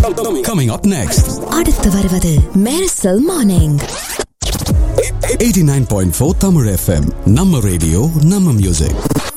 Coming up next. அடுத்து வருவது Mersal morning. 89.4 Tamil FM. நம்ம ரேடியோ நம்ம மியூசிக்.